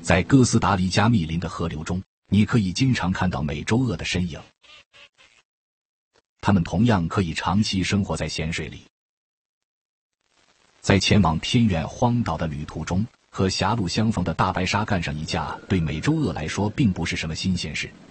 在哥斯达黎加密林的河流中，你可以经常看到美洲鳄的身影。它们同样可以长期生活在咸水里。在前往偏远荒岛的旅途中，和狭路相逢的大白鲨干上一架，对美洲鳄来说并不是什么新鲜事。